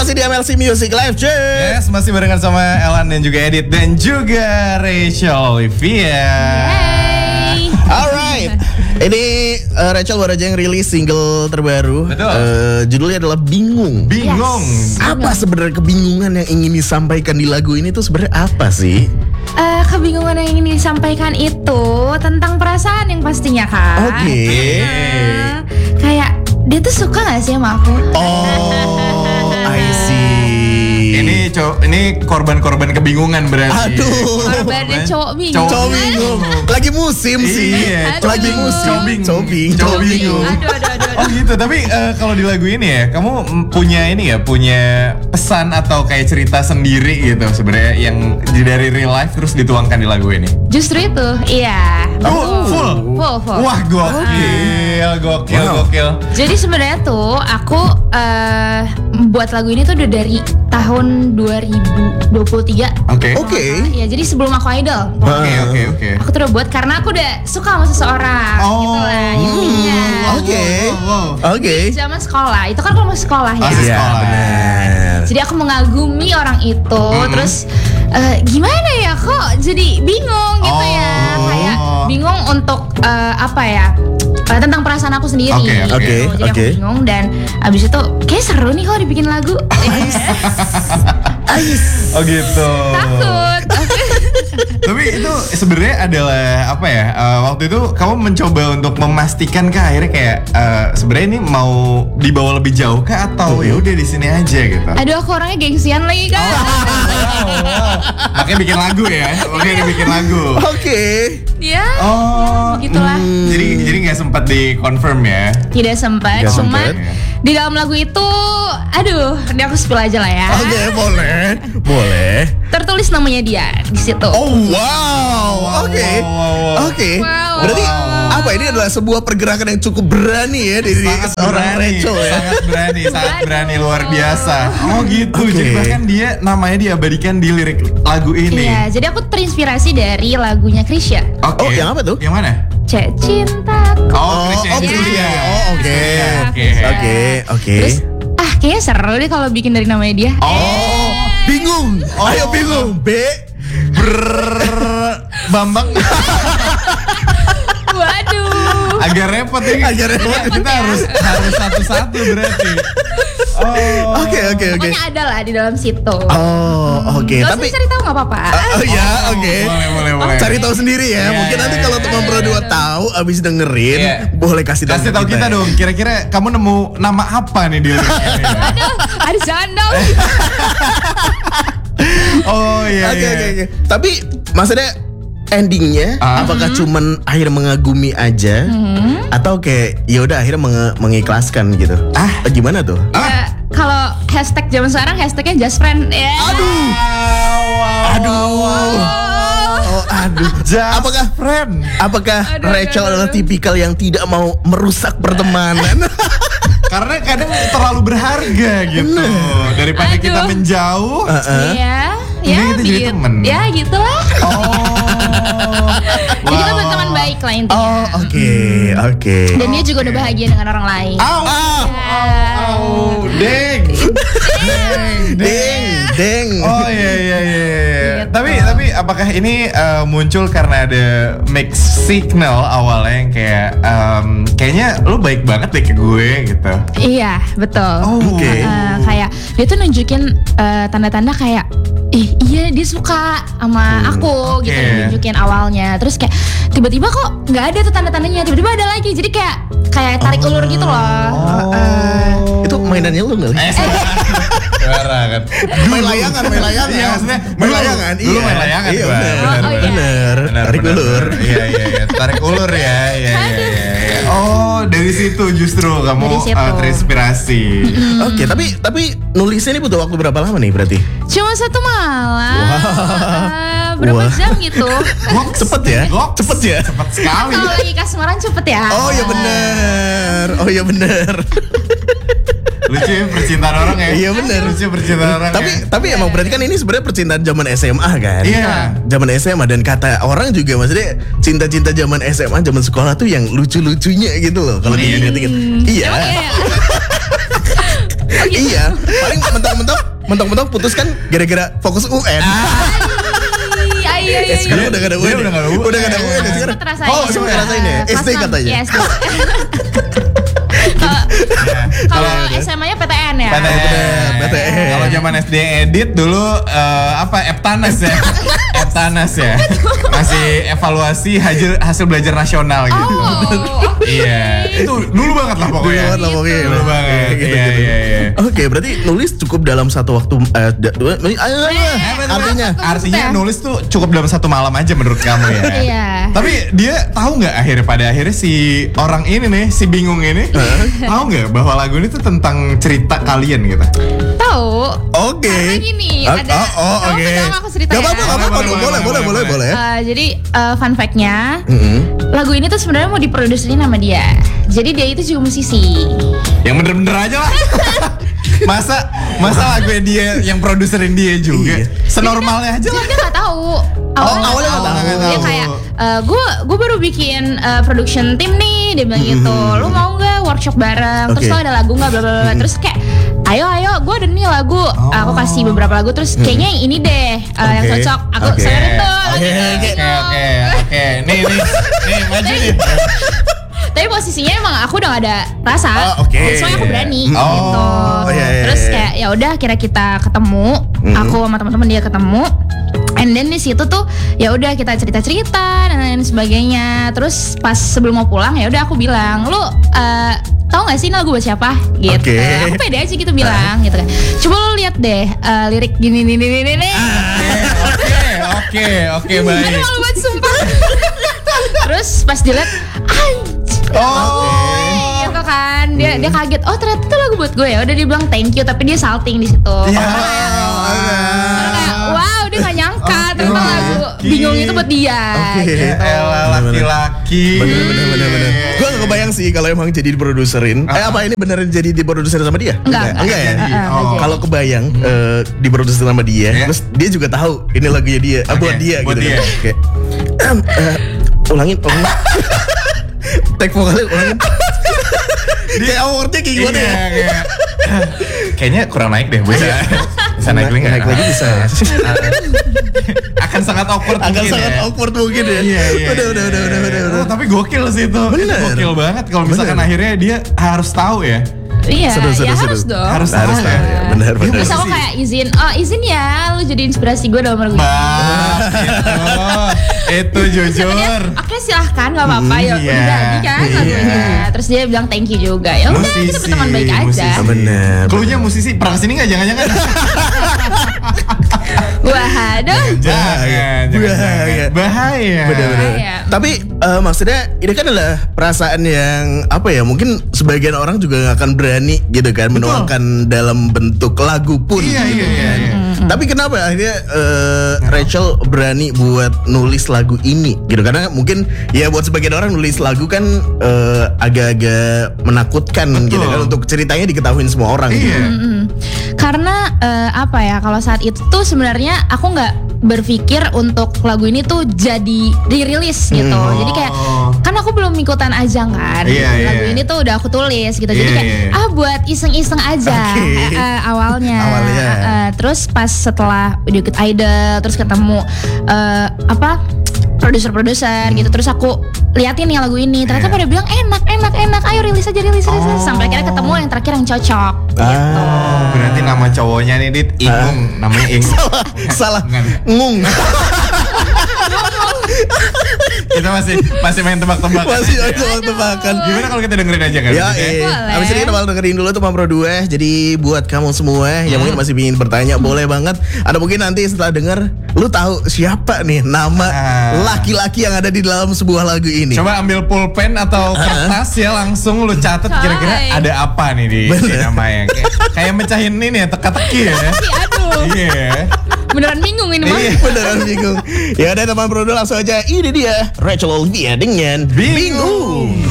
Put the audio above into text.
masih di MLC Music Live, cuy. Yes, masih barengan sama Elan dan juga Edit dan juga Rachel Olivia. Hey. Alright, ini Rachel baru aja yang rilis single terbaru. Betul. Judulnya adalah Bingung. Bingung. Yes. Apa sebenarnya kebingungan yang ingin disampaikan di lagu ini tuh sebenarnya apa sih? Kebingungan yang ingin disampaikan itu tentang perasaan yang pastinya kan. Oke. Kayak dia tuh suka gak sih sama aku? Oh, I see. Ini korban-korban kebingungan berarti. Aduh. Korbannya cowok bingung. Cowok bingung. Lagi musim sih. Iya, Lagi musim. Cowok bingung. Aduh. Oh gitu, tapi kalau di lagu ini ya, kamu punya ini ya, punya pesan atau kayak cerita sendiri gitu sebenarnya yang dari real life terus dituangkan di lagu ini. Justru itu, iya. Full. Wah, gokil. Jadi sebenarnya tuh aku buat lagu ini tuh udah dari tahun 2023. Oke. Ya, jadi sebelum aku idol. Oke. Aku tuh udah buat karena aku udah suka sama seseorang gitu lah intinya. Oke. Zaman sekolah, itu kan kalau masih sekolah ya. Masih sekolah. Benar. Jadi aku mengagumi orang itu, terus gimana ya kok jadi bingung gitu ya, kayak bingung untuk apa ya, tentang perasaan aku sendiri. Oke. Jadi aku bingung dan abis itu kayak seru nih kalau dibikin lagu. Oh gitu. Takut. Tapi itu sebenarnya adalah apa ya? Waktu itu kamu mencoba untuk memastikan kah akhirnya kayak sebenarnya ini mau dibawa lebih jauh kah atau ya udah di sini aja gitu. Aduh, aku orangnya gengsian lagi kan. Makanya bikin lagu ya. Oke. Ya. Oh. Gitulah. Jadi nggak sempat di-confirm ya. Tidak sempat, Nggak cuman sempat. di dalam lagu itu, aduh, ini aku spill aja lah ya. Oke, boleh. Tertulis namanya dia di situ. Oh wow, oke. Wow. Berarti apa ini adalah sebuah pergerakan yang cukup berani ya dari seorang Rachel ya. Sangat berani luar biasa. Oh gitu. Oke. Jadi bahkan dia namanya diabadikan di lirik lagu ini. Iya, jadi aku terinspirasi dari lagunya Krisya. Oke. Oh, yang apa tuh? Yang mana? Cek cintaku. Krisya itu dia. Oke. Terus kayaknya seru deh kalau bikin dari namanya dia. Bingung. Ayo bingung. Bambang. Waduh. Agak repot ini. Kita harus satu-satu berarti. Oke. Pokoknya ada lah di dalam situ. Oke. Gak Tapi usah cari tahu nggak apa-apa. oke. Boleh. Cari tahu sendiri ya. Mungkin nanti kalau teman berdua tahu abis dengerin, boleh kasih tahu kita ya. dong. Kira-kira kamu nemu nama apa nih di lirik ini? Aduh, ada sandal. Oh iya. Oke. Tapi maksudnya endingnya apakah cuman akhirnya mengagumi aja atau kayak ya udah akhirnya mengikhlaskan gitu? Gimana tuh? Ya, kalau hashtag zaman sekarang hashtagnya just friend. Ya. Aduh. Apakah friend? Apakah Rachel adalah tipikal yang tidak mau merusak pertemanan? Karena kadang terlalu berharga gitu. Daripada kita menjauh. Iya. Ya, kita jadi temen. Ya gitulah. Jadi kita berteman baik lah intinya. Oke. Dan dia juga udah bahagia dengan orang lain. Deng. Oh iya. Tapi apakah ini muncul karena ada mixed signal awalnya yang kayak kayaknya lu baik banget deh ke gue gitu. Iya, betul. Oke. Kayak dia tuh nunjukin tanda-tanda kayak iya dia suka sama aku gitu, nunjukin awalnya. Terus kayak tiba-tiba kok nggak ada tuh tanda-tandanya, tiba-tiba ada lagi. Jadi kayak tarik ulur gitu loh. Itu mainannya lu nggak? Suara kan. Main layangan. Iya, maksudnya main layangan. Dulu main layangan. Iya, bener. Tarik ulur. Iya. Tarik ulur ya. Iya. Oh, dari situ justru kamu terinspirasi. Oke, tapi nulisnya ini butuh waktu berapa lama nih berarti? Cuma 1 malam. Berapa jam gitu. Cepet ya? Cepet sekali. Kalau lagi kasmaran cepet ya. Oh iya bener. Lucu ya percintaan orang ya. Iya bener. Lucu percintaan orang. Tapi emang berarti kan ini sebenarnya percintaan zaman SMA kan? Iya. Zaman SMA dan kata orang juga maksudnya cinta-cinta zaman SMA, zaman sekolah tuh yang lucu-lucunya gitu loh. Kalau diinget-inget. Iya. Iya. Paling mentok-mentok mentok-mentok putus kan gara-gara fokus UN. Iya. Sekarang udah gak ada UN. Udah gak ada UN ya sekarang. Oh, cuma ngerasain ya. SD katanya. Iya, SD. Kalau SMA-nya PTN ya. PTN. Kalau zaman SD edit dulu Eptanas ya. Eptanas ya. Masih evaluasi hasil belajar nasional gitu. Iya. Itu dulu banget lah pokoknya. Dulu banget. Iya. Oke, berarti nulis cukup dalam satu waktu Artinya nulis tuh cukup dalam satu malam aja menurut kamu ya. Iya. Tapi dia tahu nggak pada akhirnya si orang ini nih, si bingung ini, tahu nggak bahwa lagu ini tuh tentang cerita kalian gitu? Tahu. Oke. Karena gini, ada. Oke. Aku cerita ya. Gak apa-apa, boleh. Jadi fun fact-nya, lagu ini tuh sebenarnya mau diproduserin sama dia. Jadi dia itu juga musisi. Yang bener-bener aja lah. Masa lagunya dia yang produserin dia juga. Senormalnya aja lah. Jadi dia nggak tahu. Awalnya nggak tahu. Dia kayak gue baru bikin production team nih, dia bilang gitu. Lu mau nggak workshop bareng? Terus lo ada lagu nggak? Bla bla bla. Terus kayak ayo gue ada nih lagu. Aku kasih beberapa lagu. Terus kayaknya yang ini deh yang cocok. Aku sharing tuh. Oke. Nih maju nih. Tapi posisinya emang aku udah gak ada rasa, soalnya aku berani gitu. Terus kayak ya udah kira kita ketemu, aku sama teman-teman dia ketemu, and then di situ tuh ya udah kita cerita-cerita dan lain sebagainya. Terus pas sebelum mau pulang ya udah aku bilang, lu tahu nggak sih ini lagu buat siapa? Gitu. Aku pede aja gitu bilang, gitu kan. Coba lu lihat deh lirik gini. Oke, baik. Aduh malu banget sumpah. Terus pas dilihat, gitu kan dia kaget, oh ternyata itu lagu buat gue ya. Udah dia bilang thank you, tapi dia salting di situ. Wow, dia nggak nyangka ternyata lagu bingung itu buat dia. Laki-laki. Bener. Gue gak kebayang sih kalau emang jadi diproduserin. Apa ini beneran jadi diproduserin sama dia? Enggak ya. Kalau Kalau kebayang diproduserin sama dia, terus dia juga tahu ini lagunya dia, buat dia gitu. Kayak ulangin. Take vokalnya ulangin. Dia awardnya kayak gimana ya? Kayaknya kurang naik deh, bisa naik lagi nggak? Naik lagi bisa. Akan sangat awkward mungkin ya. Iya. Udah. Tapi gokil sih itu. Bener. Gokil banget kalau misalkan akhirnya dia harus tahu ya. Iya, seru. harus dong. Harus tahu ya. Benar. Terus aku kayak izin ya, lu jadi inspirasi gue dalam lagu ini. Itu jujur. Oke silahkan, gak apa-apa ya. Udah jadi kan lagunya. Terus dia bilang thank you juga. Ya udah kita berteman baik aja. Bener. Cluenya musisi pernah kesini nggak? Jangan-jangan. Waduh. Bahaya. Bener. Tapi maksudnya ini kan adalah perasaan yang apa ya? Mungkin sebagian orang juga gak akan berani gitu kan menuangkan dalam bentuk lagu pun. Iya. Tapi kenapa akhirnya Rachel berani buat nulis lagu ini gitu? Karena mungkin ya buat sebagian orang nulis lagu kan agak-agak menakutkan gitu kan, untuk ceritanya diketahuin semua orang. Gitu. Karena apa ya, kalau saat itu tuh sebenarnya aku nggak berpikir untuk lagu ini tuh jadi dirilis gitu. Jadi kayak kan aku belum ikutan ajang kan. Lagu ini tuh udah aku tulis gitu. Jadi kayak buat iseng-iseng aja awalnya. Terus pas setelah udah ikut Idol, terus ketemu produser gitu, terus aku liatin nih lagu ini, ternyata pada bilang enak, ayo rilis aja, sampai akhirnya ketemu yang terakhir yang cocok. Gitu. Berarti nama cowoknya nih Dit Ingung, namanya Ingung. Salah, ngung. Kita masih main tebak-tebakan. Masih tebak-tebakan. Gimana kalau kita dengerin aja kan? Ya, abis ini kita bakal dengerin dulu tuh Pro 2. Jadi buat kamu semua yang mungkin masih ingin bertanya, boleh banget. Ada mungkin nanti setelah denger, lu tahu siapa nih nama laki-laki yang ada di dalam sebuah lagu ini. Coba ambil pulpen atau kertas ya, langsung lu catat kira-kira ada apa nih di namanya. Kayak mecahin ini ya, teka-teki ya. Aduh. Iya. Beneran bingung ini mah. Beneran bingung. Ya udah teman Pro 2, langsung aja. Ini dia Rachel Olivia dengan Bingung.